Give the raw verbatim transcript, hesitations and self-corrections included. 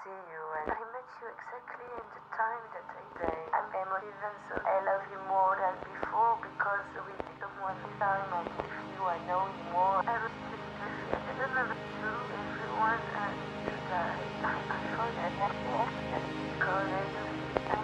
see you, and I met you exactly in the time that I say I'm emotive, and so I love you more than before because with someone time I give you, I know you more. I respect you. I don't know to everyone and to die. I forget that because I do.